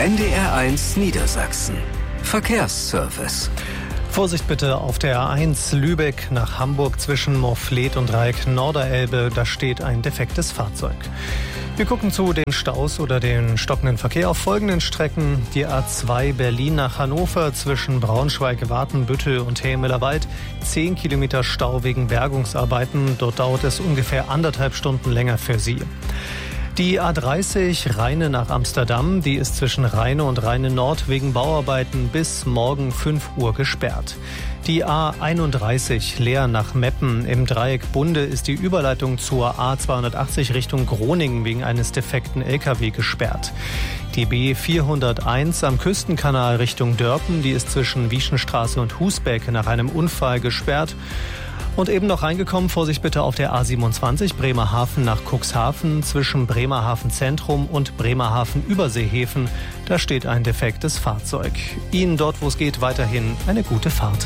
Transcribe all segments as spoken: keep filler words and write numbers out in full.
N D R eins Niedersachsen. Verkehrsservice. Vorsicht bitte auf der A eins Lübeck nach Hamburg zwischen Morfleet und Dreieck Norderelbe. Da steht ein defektes Fahrzeug. Wir gucken zu den Staus oder den stockenden Verkehr auf folgenden Strecken. Die A zwei Berlin nach Hannover zwischen Braunschweig, Watenbüttel und Helmwiller-Wald. Zehn Kilometer Stau wegen Bergungsarbeiten. Dort dauert es ungefähr anderthalb Stunden länger für Sie. Die A dreißig Rheine nach Amsterdam, die ist zwischen Rheine und Rheine Nord wegen Bauarbeiten bis morgen fünf Uhr gesperrt. Die A einunddreißig Leer nach Meppen im Dreieck Bunde ist die Überleitung zur A zweihundertachtzig Richtung Groningen wegen eines defekten L K W gesperrt. Die B vierhunderteins am Küstenkanal Richtung Dörpen, die ist zwischen Wieschenstraße und Husbeck nach einem Unfall gesperrt. Und eben noch reingekommen, Vorsicht bitte auf der A siebenundzwanzig Bremerhaven nach Cuxhaven zwischen Bremerhaven Zentrum und Bremerhaven Überseehäfen. Da steht ein defektes Fahrzeug. Ihnen dort, wo es geht, weiterhin eine gute Fahrt.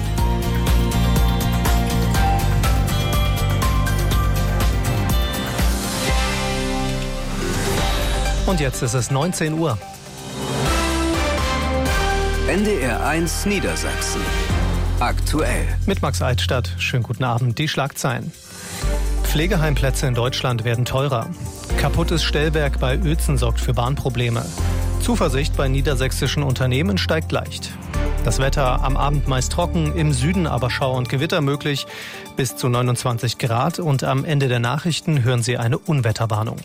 Und jetzt ist es neunzehn Uhr. N D R eins Niedersachsen. Aktuell. Mit Max Eitstadt. Schönen guten Abend. Die Schlagzeilen. Pflegeheimplätze in Deutschland werden teurer. Kaputtes Stellwerk bei Uelzen sorgt für Bahnprobleme. Zuversicht bei niedersächsischen Unternehmen steigt leicht. Das Wetter am Abend meist trocken, im Süden aber Schauer und Gewitter möglich. Bis zu neunundzwanzig Grad und am Ende der Nachrichten hören Sie eine Unwetterwarnung.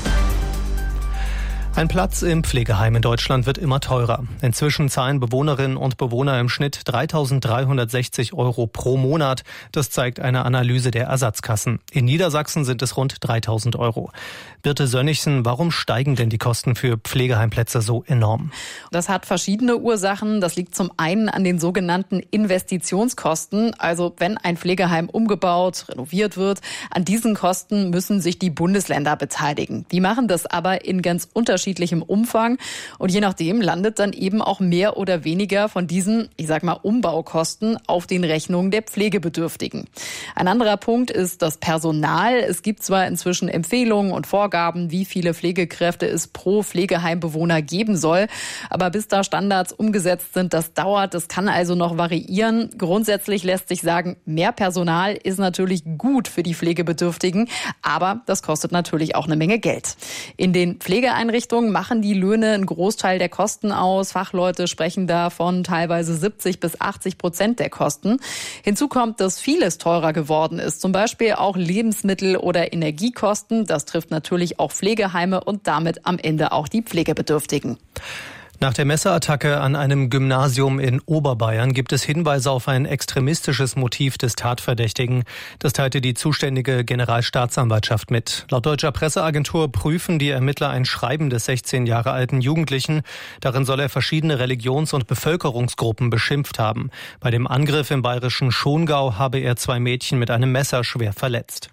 Ein Platz im Pflegeheim in Deutschland wird immer teurer. Inzwischen zahlen Bewohnerinnen und Bewohner im Schnitt dreitausenddreihundertsechzig Euro pro Monat. Das zeigt eine Analyse der Ersatzkassen. In Niedersachsen sind es rund dreitausend Euro. Birte Sönnigsen, warum steigen denn die Kosten für Pflegeheimplätze so enorm? Das hat verschiedene Ursachen. Das liegt zum einen an den sogenannten Investitionskosten. Also wenn ein Pflegeheim umgebaut, renoviert wird, an diesen Kosten müssen sich die Bundesländer beteiligen. Die machen das aber in ganz unterschiedlichen unterschiedlichem Umfang und je nachdem landet dann eben auch mehr oder weniger von diesen, ich sag mal, Umbaukosten auf den Rechnungen der Pflegebedürftigen. Ein anderer Punkt ist das Personal. Es gibt zwar inzwischen Empfehlungen und Vorgaben, wie viele Pflegekräfte es pro Pflegeheimbewohner geben soll, aber bis da Standards umgesetzt sind, das dauert, das kann also noch variieren. Grundsätzlich lässt sich sagen, mehr Personal ist natürlich gut für die Pflegebedürftigen, aber das kostet natürlich auch eine Menge Geld. In den Pflegeeinrichtungen machen die Löhne einen Großteil der Kosten aus. Fachleute sprechen da von teilweise siebzig bis achtzig Prozent der Kosten. Hinzu kommt, dass vieles teurer geworden ist. Zum Beispiel auch Lebensmittel- oder Energiekosten. Das trifft natürlich auch Pflegeheime und damit am Ende auch die Pflegebedürftigen. Nach der Messerattacke an einem Gymnasium in Oberbayern gibt es Hinweise auf ein extremistisches Motiv des Tatverdächtigen. Das teilte die zuständige Generalstaatsanwaltschaft mit. Laut deutscher Presseagentur prüfen die Ermittler ein Schreiben des sechzehn Jahre alten Jugendlichen. Darin soll er verschiedene Religions- und Bevölkerungsgruppen beschimpft haben. Bei dem Angriff im bayerischen Schongau habe er zwei Mädchen mit einem Messer schwer verletzt.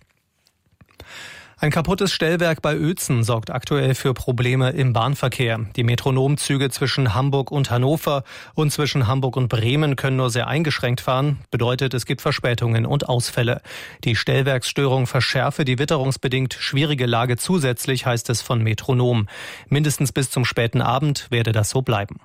Ein kaputtes Stellwerk bei Uelzen sorgt aktuell für Probleme im Bahnverkehr. Die Metronomzüge zwischen Hamburg und Hannover und zwischen Hamburg und Bremen können nur sehr eingeschränkt fahren. Bedeutet, es gibt Verspätungen und Ausfälle. Die Stellwerksstörung verschärfe die witterungsbedingt schwierige Lage zusätzlich, heißt es von Metronom. Mindestens bis zum späten Abend werde das so bleiben.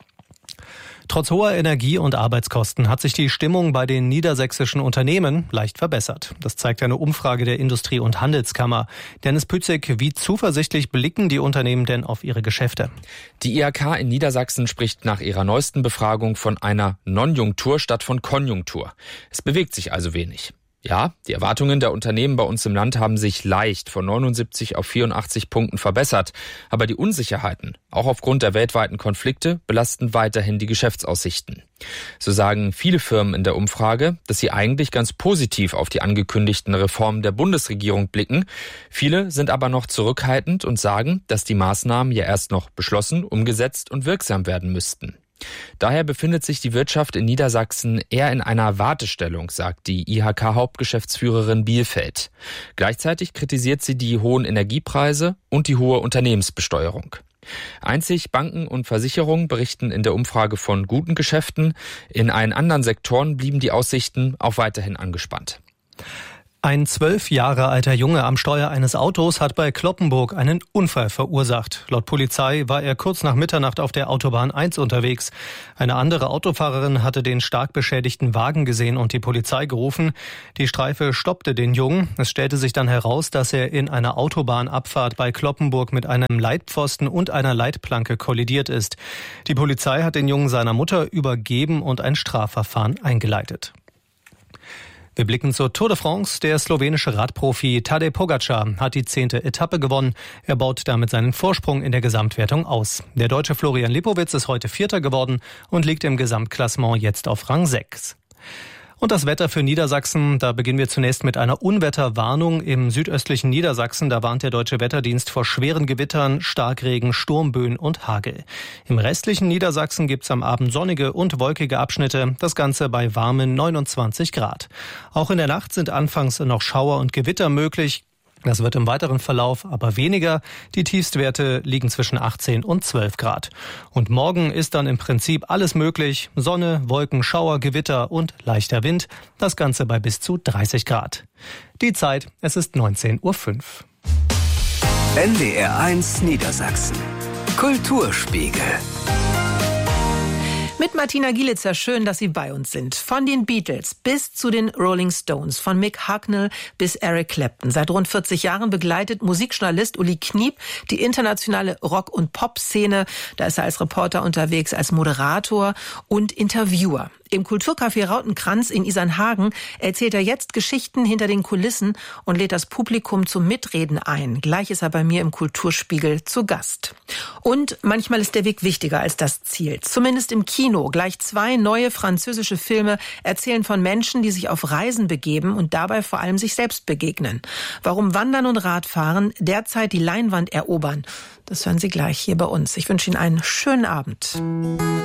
Trotz hoher Energie- und Arbeitskosten hat sich die Stimmung bei den niedersächsischen Unternehmen leicht verbessert. Das zeigt eine Umfrage der Industrie- und Handelskammer. Dennis Pützig, wie zuversichtlich blicken die Unternehmen denn auf ihre Geschäfte? Die I H K in Niedersachsen spricht nach ihrer neuesten Befragung von einer Nonjunktur statt von Konjunktur. Es bewegt sich also wenig. Ja, die Erwartungen der Unternehmen bei uns im Land haben sich leicht von neunundsiebzig auf vierundachtzig Punkten verbessert. Aber die Unsicherheiten, auch aufgrund der weltweiten Konflikte, belasten weiterhin die Geschäftsaussichten. So sagen viele Firmen in der Umfrage, dass sie eigentlich ganz positiv auf die angekündigten Reformen der Bundesregierung blicken. Viele sind aber noch zurückhaltend und sagen, dass die Maßnahmen ja erst noch beschlossen, umgesetzt und wirksam werden müssten. Daher befindet sich die Wirtschaft in Niedersachsen eher in einer Wartestellung, sagt die I H K-Hauptgeschäftsführerin Bielfeld. Gleichzeitig kritisiert sie die hohen Energiepreise und die hohe Unternehmensbesteuerung. Einzig Banken und Versicherungen berichten in der Umfrage von guten Geschäften. In allen anderen Sektoren blieben die Aussichten auch weiterhin angespannt. Ein zwölf Jahre alter Junge am Steuer eines Autos hat bei Cloppenburg einen Unfall verursacht. Laut Polizei war er kurz nach Mitternacht auf der Autobahn eins unterwegs. Eine andere Autofahrerin hatte den stark beschädigten Wagen gesehen und die Polizei gerufen. Die Streife stoppte den Jungen. Es stellte sich dann heraus, dass er in einer Autobahnabfahrt bei Cloppenburg mit einem Leitpfosten und einer Leitplanke kollidiert ist. Die Polizei hat den Jungen seiner Mutter übergeben und ein Strafverfahren eingeleitet. Wir blicken zur Tour de France. Der slowenische Radprofi Tadej Pogačar hat die zehnte Etappe gewonnen. Er baut damit seinen Vorsprung in der Gesamtwertung aus. Der Deutsche Florian Lipowitz ist heute Vierter geworden und liegt im Gesamtklassement jetzt auf Rang sechs. Und das Wetter für Niedersachsen, da beginnen wir zunächst mit einer Unwetterwarnung im südöstlichen Niedersachsen. Da warnt der Deutsche Wetterdienst vor schweren Gewittern, Starkregen, Sturmböen und Hagel. Im restlichen Niedersachsen gibt's am Abend sonnige und wolkige Abschnitte, das Ganze bei warmen neunundzwanzig Grad. Auch in der Nacht sind anfangs noch Schauer und Gewitter möglich. Das wird im weiteren Verlauf aber weniger. Die Tiefstwerte liegen zwischen achtzehn und zwölf Grad. Und morgen ist dann im Prinzip alles möglich. Sonne, Wolken, Schauer, Gewitter und leichter Wind. Das Ganze bei bis zu dreißig Grad. Die Zeit, es ist neunzehn Uhr fünf. N D R eins Niedersachsen. Kulturspiegel. Mit Martina Gielitzer, schön, dass Sie bei uns sind. Von den Beatles bis zu den Rolling Stones, von Mick Hucknall bis Eric Clapton. Seit rund vierzig Jahren begleitet Musikjournalist Uli Kniep die internationale Rock- und Pop-Szene. Da ist er als Reporter unterwegs, als Moderator und Interviewer. Im Kulturcafé Rautenkranz in Isernhagen erzählt er jetzt Geschichten hinter den Kulissen und lädt das Publikum zum Mitreden ein. Gleich ist er bei mir im Kulturspiegel zu Gast. Und manchmal ist der Weg wichtiger als das Ziel. Zumindest im Kino. Gleich zwei neue französische Filme erzählen von Menschen, die sich auf Reisen begeben und dabei vor allem sich selbst begegnen. Warum Wandern und Radfahren derzeit die Leinwand erobern, das hören Sie gleich hier bei uns. Ich wünsche Ihnen einen schönen Abend.